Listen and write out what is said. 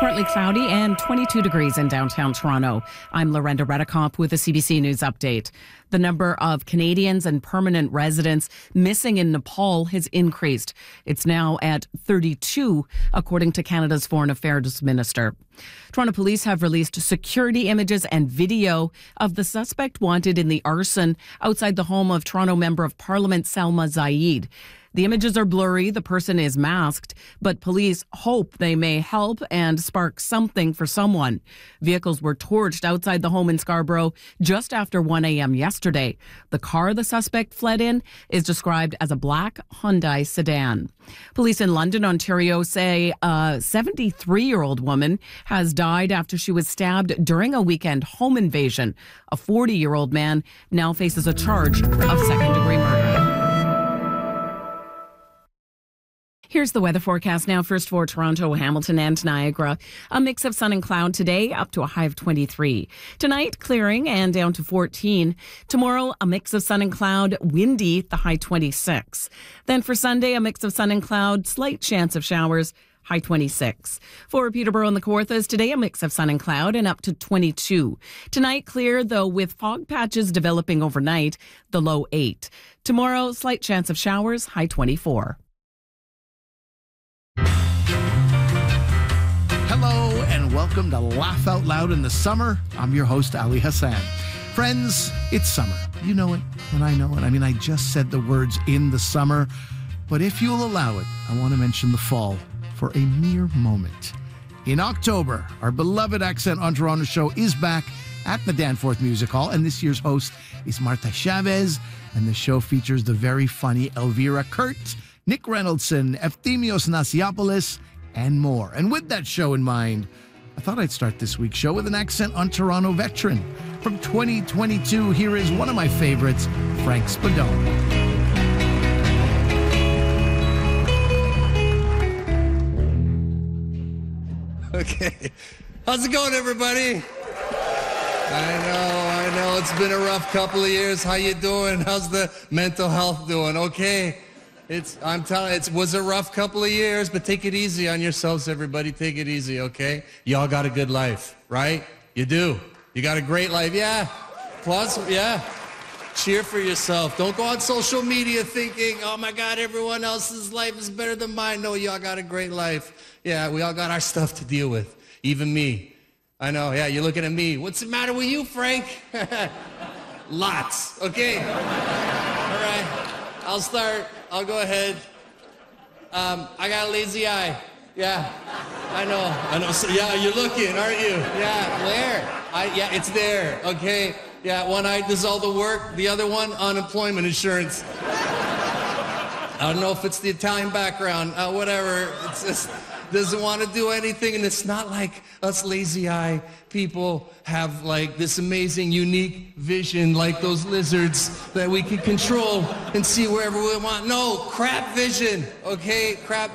Partly cloudy and 22 degrees in downtown Toronto. I'm Lorenda Redekop with a CBC News update. The number of Canadians and permanent residents missing in Nepal has increased. It's now at 32, according to Canada's Foreign Affairs Minister. Toronto police have released security images and video of the suspect wanted in the arson outside the home of Toronto Member of Parliament Salma Zaid. The images are blurry, the person is masked, but police hope they may help and spark something for someone. Vehicles were torched outside the home in Scarborough just after 1 a.m. yesterday. The car the suspect fled in is described as a black Hyundai sedan. Police in London, Ontario say a 73-year-old woman has died after she was stabbed during a weekend home invasion. A 40-year-old man now faces a charge of second-degree murder. Here's the weather forecast now. First for Toronto, Hamilton and Niagara. A mix of sun and cloud today, up to a high of 23. Tonight, clearing and down to 14. Tomorrow, a mix of sun and cloud, windy, the high 26. Then for Sunday, a mix of sun and cloud, slight chance of showers, high 26. For Peterborough and the Kawarthas, today a mix of sun and cloud and up to 22. Tonight, clear, though with fog patches developing overnight, the low 8. Tomorrow, slight chance of showers, high 24. Hello and welcome to Laugh Out Loud in the Summer. I'm your host, Ali Hassan. Friends, it's summer. You know it, and I know it. I mean, I just said the words in the summer, but if you'll allow it, I want to mention the fall for a mere moment. In October, our beloved Accent on Toronto show is back at the Danforth Music Hall, and this year's host is Marta Chavez, and the show features the very funny Elvira Kurt, Nick Reynoldson, Efthymios Nasiopoulos, and more. And with that show in mind, I thought I'd start this week's show with an Accent on Toronto veteran. From 2022, here is one of my favorites, Frank Spadone. Okay. How's it going, everybody? I know. It's been a rough couple of years. How you doing? How's the mental health doing? Okay. I'm telling you, it was a rough couple of years, but take it easy on yourselves, everybody. Take it easy, okay? Y'all got a good life, right? You do. You got a great life. Yeah. Plus, yeah. Cheer for yourself. Don't go on social media thinking, oh my God, everyone else's life is better than mine. No, y'all got a great life. Yeah, we all got our stuff to deal with. Even me. I know, yeah, you're looking at me. What's the matter with you, Frank? Lots, okay? All right. I'll start. I'll go ahead. I got a lazy eye. Yeah, I know. So, yeah, you're looking, aren't you? Yeah, where? Yeah, it's there, okay? Yeah, one eye does all the work. The other one, unemployment insurance. I don't know if it's the Italian background, whatever. It's just doesn't want to do anything, and it's not like us lazy eye people have like this amazing, unique vision like those lizards that we can control and see wherever we want. No, crap vision, okay? Crap